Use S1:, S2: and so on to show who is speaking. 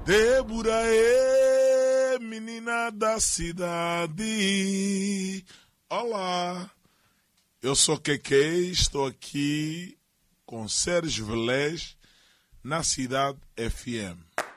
S1: Débora menina da cidade. Olá, eu sou Keke, estou aqui com Sérgio Velez na Cidade FM.